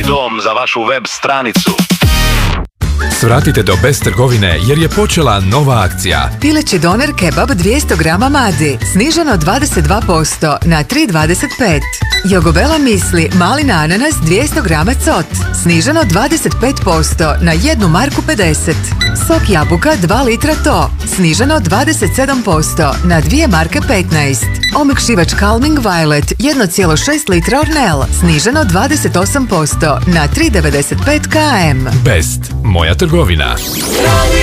dom za vašu web stranicu. Svratite do Best trgovine jer je počela nova akcija. Pileći doner kebab 200 grama madi, sniženo 22% na 3,25. Jogobela misli malina ananas 200 grama cot, sniženo 25% na 1 marku 50. Sok jabuka 2 litra to, sniženo 27% na 2 marke 15. Omekšivač Calming Violet 1,6 litra Ornel, sniženo 28% na 3,95 km. Best, moja trgovina.